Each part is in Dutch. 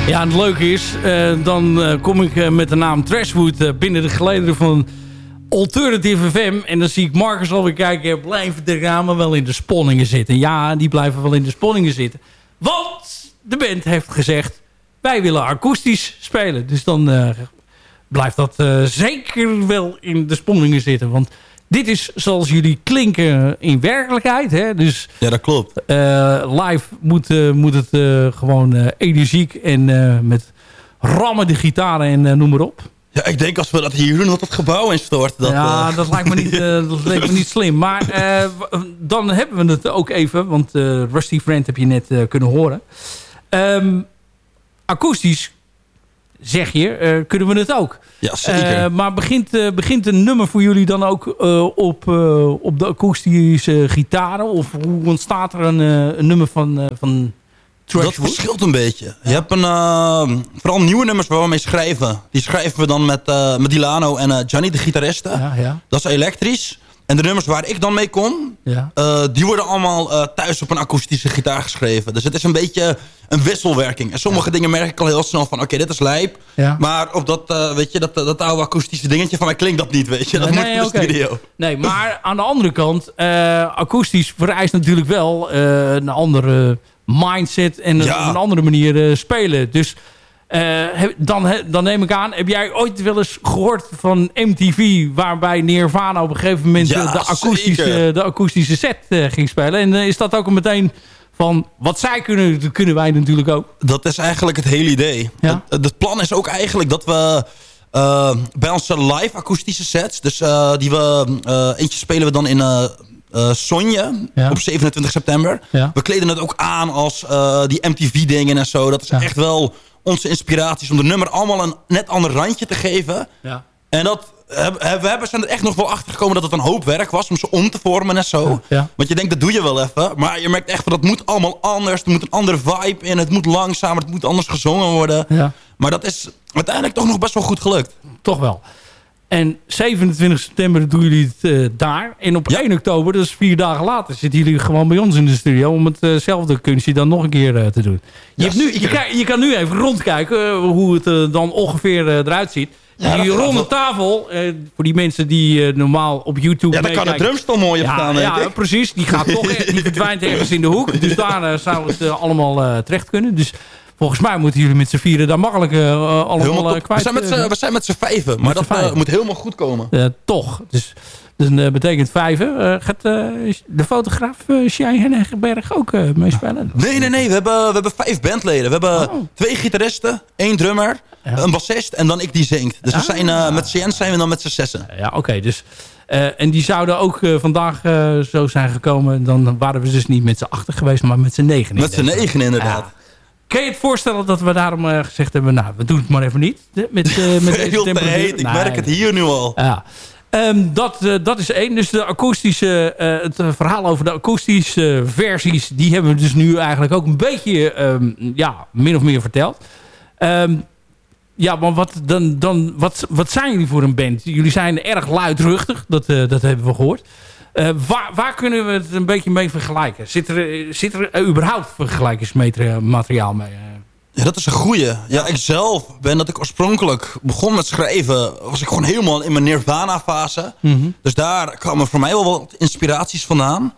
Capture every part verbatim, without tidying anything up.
Ja, en het leuke is, uh, dan uh, kom ik uh, met de naam Trashwood uh, binnen de gelederen van Alternative F M. En dan zie ik Marcus alweer kijken, blijven de ramen wel in de sponningen zitten. Ja, die blijven wel in de sponningen zitten. Want de band heeft gezegd, wij willen akoestisch spelen. Dus dan uh, blijft dat uh, zeker wel in de sponningen zitten. Want dit is zoals jullie klinken in werkelijkheid. Hè? Dus, ja, dat klopt. Uh, live moet, uh, moet het uh, gewoon uh, energiek en uh, met rammen de gitaren en uh, noem maar op. Ja, ik denk als we dat hier doen, dat het gebouw instort. Dat, ja, uh... dat lijkt me niet, uh, dat lijkt me niet slim. Maar uh, dan hebben we het ook even, want uh, Rusty Friend heb je net uh, kunnen horen. Um, akoestisch, zeg je, uh, kunnen we het ook. Ja, zeker. Uh, maar begint, uh, begint een nummer voor jullie dan ook uh, op, uh, op de akoestische gitaren? Of hoe ontstaat er een, uh, een nummer van, uh, van Trashwood? Dat verschilt een beetje. Ja. Je hebt een, uh, vooral nieuwe nummers waar we mee schrijven. Die schrijven we dan met, uh, met Dilano en uh, Gianni, de gitariste. Ja, ja. Dat is elektrisch. En de nummers waar ik dan mee kom, ja. uh, die worden allemaal uh, thuis op een akoestische gitaar geschreven. Dus het is een beetje een wisselwerking. En sommige ja. dingen merk ik al heel snel van, oké, okay, dit is lijp. Ja. Maar op dat, uh, weet je, dat, dat oude akoestische dingetje van mij klinkt dat niet, weet je. Dat nee, moet nee, in de okay. studio. Nee, maar aan de andere kant, uh, akoestisch vereist natuurlijk wel uh, een andere mindset en ja. op een andere manier uh, spelen. Dus Uh, dan, dan neem ik aan, heb jij ooit wel eens gehoord van M T V... waarbij Nirvana op een gegeven moment ja, de, akoestische, de akoestische set uh, ging spelen? En uh, is dat ook meteen van, wat zij kunnen, dat kunnen wij natuurlijk ook? Dat is eigenlijk het hele idee. Ja? Het, het plan is ook eigenlijk dat we uh, bij onze live akoestische sets... dus uh, die we, uh, eentje spelen we dan in... Uh, Uh, Sonje ja. op zevenentwintig september. Ja. We kleden het ook aan als uh, die M T V-dingen en zo. Dat is ja. echt wel onze inspiraties om de nummer allemaal een net ander randje te geven. Ja. En dat, we hebben zijn er echt nog wel achter gekomen dat het een hoop werk was om ze om te vormen en zo. Ja. Ja. Want je denkt, dat doe je wel even. Maar je merkt echt van, dat moet allemaal anders. Er moet een andere vibe in. Het moet langzamer. Het moet anders gezongen worden. Ja. Maar dat is uiteindelijk toch nog best wel goed gelukt. Toch wel. En zevenentwintig september doen jullie het uh, daar. En op ja. één oktober, dus vier dagen later... zitten jullie gewoon bij ons in de studio... om hetzelfde uh kunstje dan nog een keer uh, te doen. Je, ja, hebt nu, je, kan, je kan nu even rondkijken uh, hoe het uh, dan ongeveer uh, eruit ziet. Ja, die ronde tafel, uh, voor die mensen die uh, normaal op YouTube ja, dan kan de drumstel mooi op ja, staan, ja, denk ik. precies. Die gaat toch echt, die verdwijnt ergens in de hoek. Dus daar uh, zou het uh, allemaal uh, terecht kunnen. Dus... volgens mij moeten jullie met z'n vieren daar makkelijk uh, allemaal uh, kwijt. We zijn met z'n vijven, maar dat uh, moet helemaal goed komen. Uh, toch. Dus dat uh, betekent vijven. Uh, gaat uh, de fotograaf uh, Shai Hennenberg ook uh, meespelen? Nee, nee, nee. We hebben, we hebben vijf bandleden. We hebben oh. twee gitaristen, één drummer, ja. een bassist en dan ik die zingt. Dus ah. we zijn, uh, met C N zijn we dan met z'n zessen. Ja, oké. Okay, dus... Uh, en die zouden ook uh, vandaag uh, zo zijn gekomen. Dan waren we dus niet met z'n achter geweest, maar met z'n negen. Met z'n negen inderdaad. Ja. Kun je het voorstellen dat we daarom uh, gezegd hebben... nou, we doen het maar even niet. Met, uh, met deze temperatuur. Ik nee. merk het hier nu al. Ja. Um, dat, uh, dat is één. Dus de akoestische, uh, het uh, verhaal over de akoestische uh, versies... die hebben we dus nu eigenlijk ook een beetje... Um, ja, min of meer verteld. Um, ja, maar wat, dan, dan, wat, wat zijn jullie voor een band? Jullie zijn erg luidruchtig. Dat, uh, dat hebben we gehoord. Uh, waar, waar kunnen we het een beetje mee vergelijken? Zit er, zit er uh, überhaupt vergelijkingsmateriaal mee? Uh? Ja, dat is een goeie. Ja, ik zelf ben dat ik oorspronkelijk begon met schrijven... was ik gewoon helemaal in mijn Nirvana-fase. Mm-hmm. Dus daar kwamen voor mij wel wat inspiraties vandaan.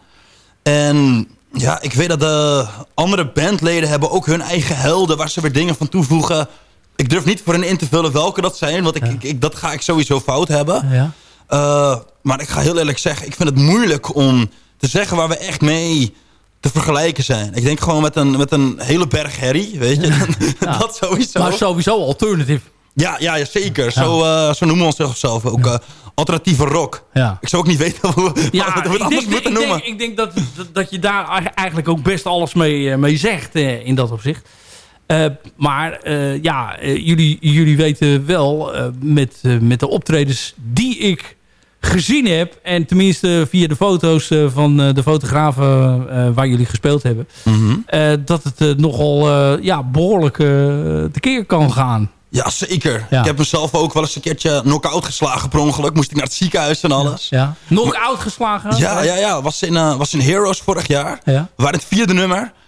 En ja, ik weet dat de andere bandleden hebben ook hun eigen helden... waar ze weer dingen van toevoegen. Ik durf niet voor hen in te vullen welke dat zijn... want ik, ja. ik, ik, dat ga ik sowieso fout hebben. Ja. Uh, maar ik ga heel eerlijk zeggen, ik vind het moeilijk om te zeggen waar we echt mee te vergelijken zijn. Ik denk gewoon met een, met een hele berg herrie, weet je. Ja. Dat sowieso. Maar sowieso alternatief. Ja, ja, ja zeker. Ja. Zo, uh, zo noemen we onszelf ook. Ja. Uh, alternatieve rock. Ja. Ik zou ook niet weten hoe we, ja, we het anders denk, moeten ik noemen. Denk, ik denk dat, dat je daar eigenlijk ook best alles mee, mee zegt uh, in dat opzicht. Uh, maar uh, ja, uh, jullie, jullie weten wel uh, met, uh, met de optredens die ik gezien heb... en tenminste via de foto's uh, van uh, de fotografen uh, waar jullie gespeeld hebben... Mm-hmm. uh, dat het uh, nogal uh, ja, behoorlijk uh, tekeer kan gaan. Ja, zeker. Ja. Ik heb mezelf ook wel eens een keertje knock-out geslagen per ongeluk. Moest ik naar het ziekenhuis en alles. Ja, ja. Knock-out geslagen? Ja, ja, ja. Was in, uh, was in Heroes vorig jaar. Ja. We waren het vierde nummer.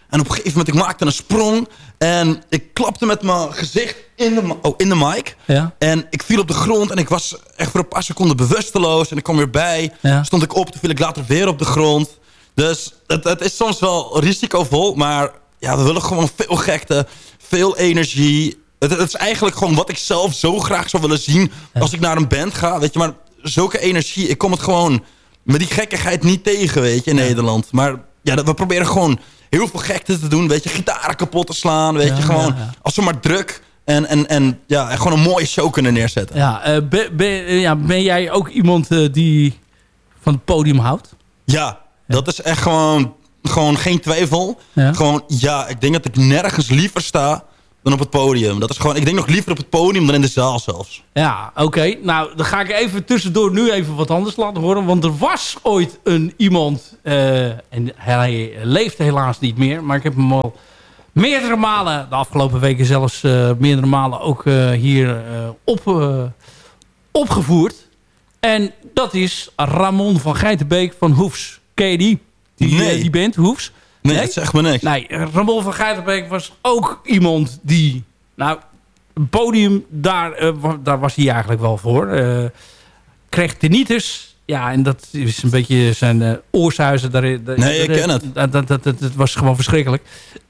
En op een gegeven moment, ik maakte een sprong. En ik klapte met mijn gezicht in de, oh, in de mic. Ja. En ik viel op de grond. En ik was echt voor een paar seconden bewusteloos. En ik kwam weer bij. Ja. Stond ik op, toen viel ik later weer op de grond. Dus het, het is soms wel risicovol. Maar ja, we willen gewoon veel gekte. Veel energie. Het, het is eigenlijk gewoon wat ik zelf zo graag zou willen zien. Ja. Als ik naar een band ga. Weet je, maar zulke energie. Ik kom het gewoon met die gekkigheid niet tegen, weet je, in ja. Nederland. Maar ja, we proberen gewoon heel veel gekte te doen. Weet je, gitaren kapot te slaan. Weet ja, je, gewoon ja, ja. als we maar druk en, en, en ja, gewoon een mooie show kunnen neerzetten. Ja, uh, ben, ben, ja, ben jij ook iemand uh, die van het podium houdt? Ja, ja. Dat is echt gewoon, gewoon geen twijfel. Ja. Gewoon, ja, ik denk dat ik nergens liever sta dan op het podium. Dat is gewoon, ik denk nog liever op het podium dan in de zaal zelfs. Ja, oké. Okay. Nou, dan ga ik even tussendoor nu even wat anders laten horen. Want er was ooit een iemand, uh, en hij leeft helaas niet meer, maar ik heb hem al meerdere malen, de afgelopen weken zelfs uh, meerdere malen ook uh, hier uh, op, uh, opgevoerd. En dat is Ramon van Geitenbeek van Hoefs. Ken je die? Die, nee. uh, die band, Hoefs? Nee, nee, dat zegt me niks. Nee, Ramon van Geitenbeek was ook iemand die... Nou, een podium, daar, uh, daar was hij eigenlijk wel voor. Uh, kreeg tinnitus. Ja, en dat is een beetje zijn uh, oorsuizen. Daar, daar, nee, ik ken het. Dat, dat, dat, dat, dat was gewoon verschrikkelijk.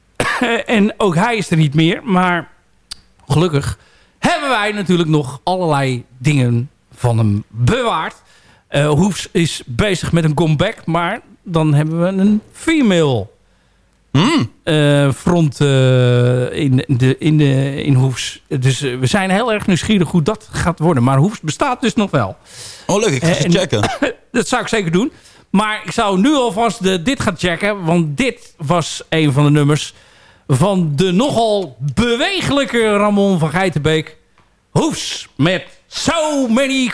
En ook hij is er niet meer. Maar gelukkig hebben wij natuurlijk nog allerlei dingen van hem bewaard. Uh, Hoefs is bezig met een comeback. Maar dan hebben we een female mm. uh, front uh, in, de, in, de, in Hoefs. Dus uh, we zijn heel erg nieuwsgierig hoe dat gaat worden. Maar Hoefs bestaat dus nog wel. Oh leuk, ik ga uh, checken. Dat zou ik zeker doen. Maar ik zou nu alvast de, dit gaan checken. Want dit was een van de nummers van de nogal bewegelijke Ramon van Geitenbeek. Hoefs met So Many